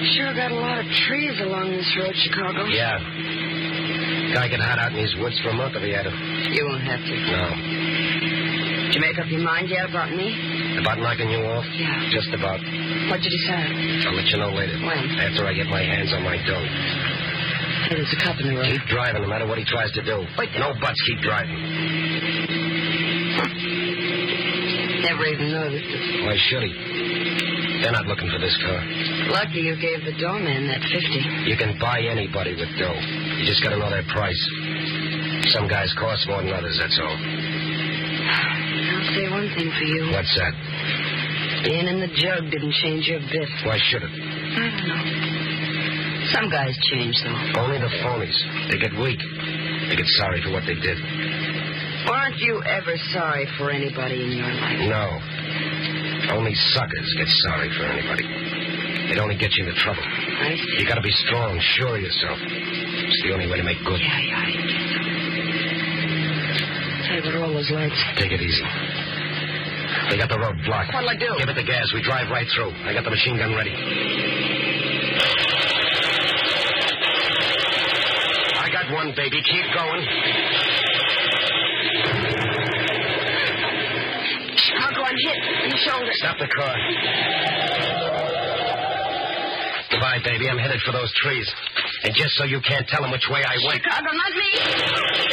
sure got a lot of trees along this road, Chicago. Yeah. Guy could hide out in these woods for a month if he had to. You won't have to. No. Did you make up your mind yet about me? About knocking you off? Yeah. Just about. What'd you decide? I'll let you know later. When? After I get my hands on my dough. Hey, there's a cop in the road. Keep driving no matter what he tries to do. Wait. No buts, keep driving. Never even noticed it. Why should he? They're not looking for this car. Lucky you gave the doorman that 50. You can buy anybody with dough. You just gotta know their price. Some guys cost more than others, that's all. I'll say one thing for you. What's that? Being in the jug didn't change your bit. Why should it? I don't know. Some guys change, though. Only the phonies. They get weak. They get sorry for what they did. Aren't you ever sorry for anybody in your life? No. Only suckers get sorry for anybody. It only gets you into trouble. I see. You gotta be strong, sure of yourself. It's the only way to make good. Yeah, I guess so. Hey, what are all those lights? Take it easy. They got the road blocked. What'll I do? Give it the gas. We drive right through. I got the machine gun ready. I got one, baby. Keep going. Chicago, I'm hit in the shoulder. Stop the car. Goodbye, baby. I'm headed for those trees. And just so you can't tell them which way I went. Chicago, not me.